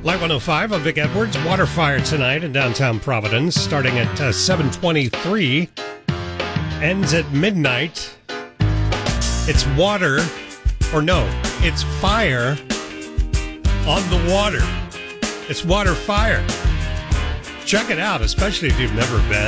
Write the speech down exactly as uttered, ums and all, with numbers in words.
Light one oh five, I'm Vic Edwards. Water fire tonight in downtown Providence, starting at uh, seven twenty-three, ends at midnight. It's water, or no, it's fire on the water. It's water fire. Check it out, especially if you've never been.